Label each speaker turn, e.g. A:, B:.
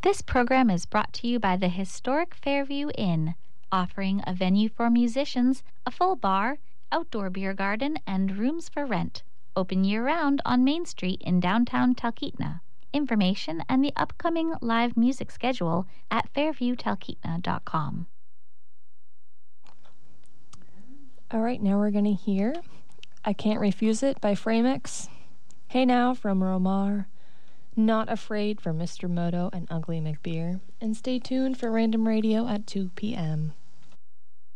A: This program is brought to you by the historic Fairview Inn, offering a venue for musicians, a full bar, outdoor beer garden, and rooms for rent. Open year-round on Main Street in downtown Talkeetna. Information and the upcoming live music schedule at fairviewtalkeetna.com.
B: All right, now we're going to hear I Can't Refuse It by Framex, Hey Now from Romar, Not Afraid for Mr. Moto and Ugly McBeer, and stay tuned for Random Radio at 2 p.m.